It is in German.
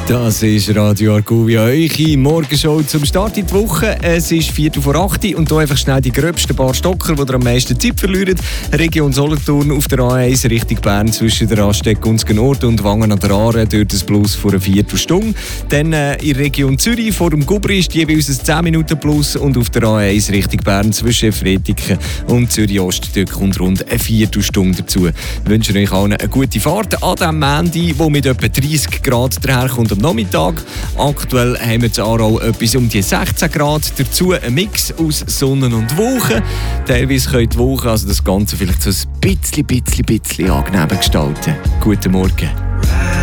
Das ist Radio Argovia, eure Morgenshow zum Start in die Woche. Es ist 7:45 und hier einfach schnell die gröbsten paar Stocker, die am meisten Zeit verlieren. Region Solothurn auf der A1 Richtung Bern zwischen der Raststätte Gunzgen-Nord und Wangen an der Aare durch das Plus vor einer Viertelstunde. Dann in der Region Zürich vor dem Gubri ist jeweils ein 10 Minuten Plus und auf der A1 Richtung Bern zwischen Fretiken und Zürich-Ost kommt rund eine Viertelstunde dazu. Ich wünsche euch allen eine gute Fahrt an diesem Montag, wo mit etwa 30 Grad daherkommt am Nachmittag. Aktuell haben wir in Aarau etwas um die 16 Grad. Dazu ein Mix aus Sonne und Wolken. Teilweise können die Wolken also das Ganze vielleicht so ein bisschen angenehmer gestalten. Guten Morgen.